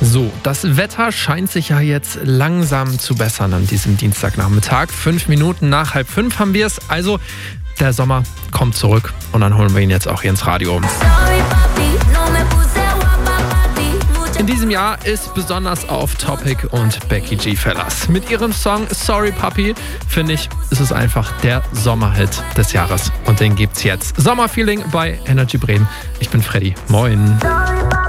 So, das Wetter scheint sich ja jetzt langsam zu bessern an diesem Dienstagnachmittag. 5 Minuten nach 4:30 haben wir es. Also, der Sommer kommt zurück und dann holen wir ihn jetzt auch hier ins Radio. In diesem Jahr ist besonders auf Topic und Becky G Verlass. Mit ihrem Song Sorry Puppy, finde ich, ist es einfach der Sommerhit des Jahres. Und den gibt's jetzt. Sommerfeeling bei Energy Bremen. Ich bin Freddy. Moin.